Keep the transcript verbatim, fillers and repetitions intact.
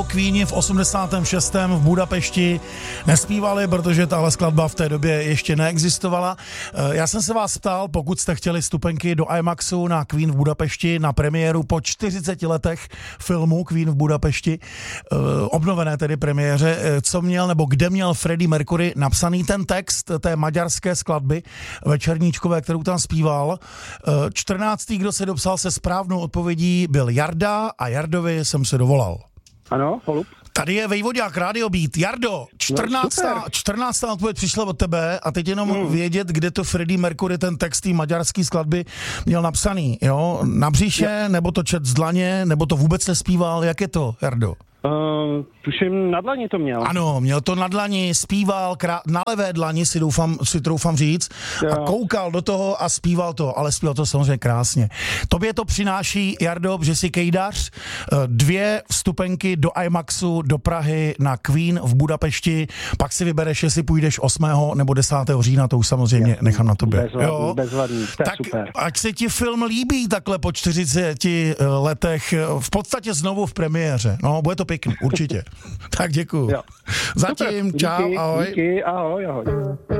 Queeni v osmdesátém šestém v Budapešti nespívali, protože tahle skladba v té době ještě neexistovala. Já jsem se vás ptal, pokud jste chtěli vstupenky do IMAXu na Queen v Budapešti na premiéru po čtyřiceti letech filmu Queen v Budapešti, obnovené tedy premiéře, co měl nebo kde měl Freddie Mercury napsaný ten text té maďarské skladby večerníčkové, kterou tam zpíval. čtrnáctý kdo se dopsal se správnou odpovědí, byl Jarda a Jardovi jsem se dovolal. Ano, holub. Tady je Vejvodák, Radio Beat. Jardo, čtrnáctá No, čtrnáctá odpověď přišla od tebe a teď jenom hmm. vědět, kde to Freddie Mercury ten text té maďarské skladby měl napsaný, jo? Na břiše, ja. nebo to čet z dlaně, nebo to vůbec nespíval, jak je to, Jardo? Uh, tuším, na dlani to měl. Ano, měl to na dlani, zpíval, krá... na levé dlani si doufám, si troufám říct, jo. a koukal do toho a zpíval to, ale zpíval to samozřejmě krásně. Tobě to přináší, Jardo, že jsi kejdař, dvě vstupenky do IMAXu, do Prahy na Queen v Budapešti, pak si vybereš, jestli půjdeš osmého nebo desátého října, to už samozřejmě Jasný. nechám na tobě. Bezvadný, bezvadný, to je tak super. Ať se ti film líbí takhle po čtyřiceti letech, v podstatě znovu v premiéře, no, bude to pěkný, určitě. Tak děkuju. Jo. Zatím, super. čau, díky, ahoj. Díky, ahoj, ahoj.